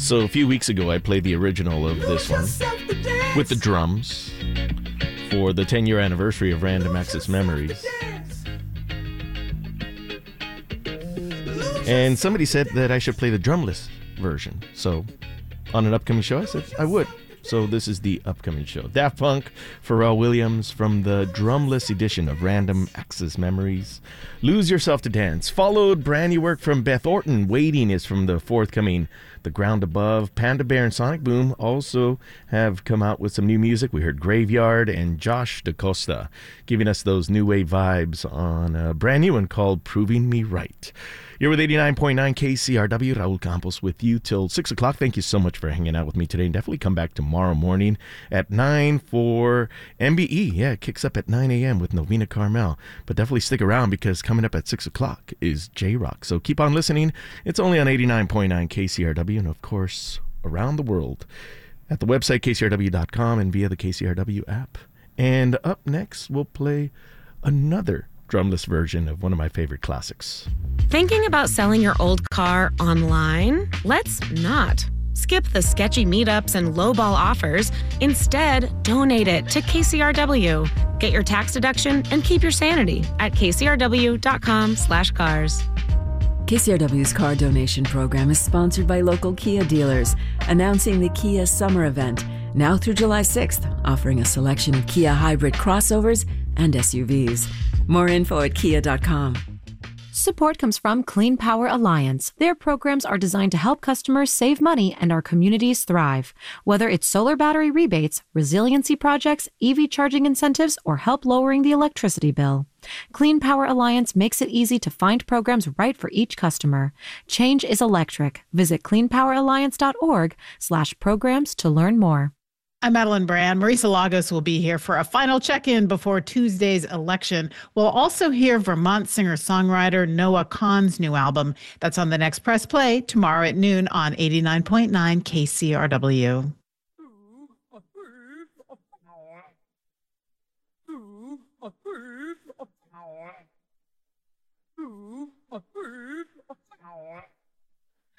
So a few weeks ago, I played the original of this one with the drums for the 10-year anniversary of Random Access Memories. And somebody said that I should play the drumless version. So on an upcoming show, I said I would. So this is the upcoming show. Daft Punk, Pharrell Williams from the drumless edition of Random Access Memories. Lose Yourself to Dance. Followed brand new work from Beth Orton. Waiting is from the forthcoming The Ground Above. Panda Bear and Sonic Boom also have come out with some new music. We heard Graveyard and Josh DaCosta giving us those new wave vibes on a brand new one called Proving Me Right. You're with 89.9 KCRW. Raul Campos with you till 6 o'clock. Thank you so much for hanging out with me today. And definitely come back tomorrow morning at 9 for MBE. Yeah, it kicks up at 9 a.m. with Novena Carmel. But definitely stick around because coming up at 6 o'clock is J-Rock. So keep on listening. It's only on 89.9 KCRW and, of course, around the world at the website kcrw.com and via the KCRW app. And up next, we'll play another drumless version of one of my favorite classics. Thinking about selling your old car online? Let's not. Skip the sketchy meetups and lowball offers. Instead, donate it to KCRW. Get your tax deduction and keep your sanity at kcrw.com/cars. KCRW's car donation program is sponsored by local Kia dealers, announcing the Kia Summer Event, now through July 6th, offering a selection of Kia hybrid crossovers and SUVs. More info at kia.com. Support comes from Clean Power Alliance. Their programs are designed to help customers save money and our communities thrive. Whether it's solar battery rebates, resiliency projects, EV charging incentives, or help lowering the electricity bill. Clean Power Alliance makes it easy to find programs right for each customer. Change is electric. Visit cleanpoweralliance.org/programs to learn more. I'm Madeline Brand. Marisa Lagos will be here for a final check-in before Tuesday's election. We'll also hear Vermont singer-songwriter Noah Kahan's new album. That's on the next Press Play tomorrow at noon on 89.9 KCRW.